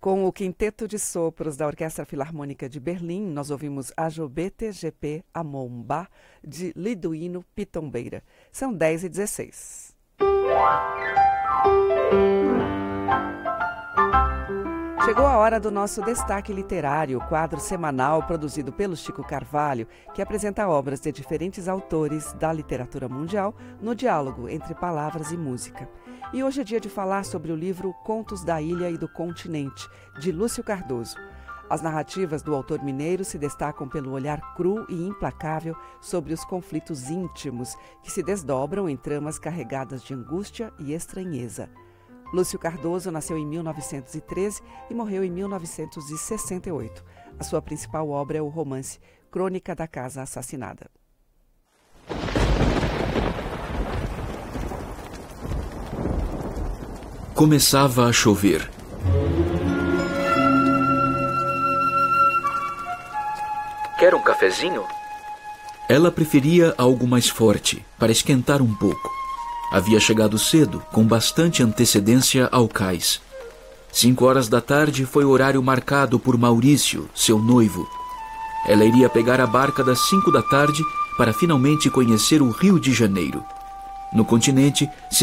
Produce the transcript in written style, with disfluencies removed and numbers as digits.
Com o Quinteto de Sopros da Orquestra Filarmônica de Berlim, nós ouvimos Ajobete GP Amomba, de Liduíno Pitombeira. São 10h16. Chegou a hora do nosso Destaque Literário, quadro semanal produzido pelo Chico Carvalho, que apresenta obras de diferentes autores da literatura mundial no diálogo entre palavras e música. E hoje é dia de falar sobre o livro Contos da Ilha e do Continente, de Lúcio Cardoso. As narrativas do autor mineiro se destacam pelo olhar cru e implacável sobre os conflitos íntimos que se desdobram em tramas carregadas de angústia e estranheza. Lúcio Cardoso nasceu em 1913 e morreu em 1968. A sua principal obra é o romance Crônica da Casa Assassinada. Começava a chover. Quer um cafezinho? Ela preferia algo mais forte, para esquentar um pouco. Havia chegado cedo, com bastante antecedência ao cais. 5 da tarde foi o horário marcado por Maurício, seu noivo. Ela iria pegar a barca das 5 da tarde para finalmente conhecer o Rio de Janeiro. No continente,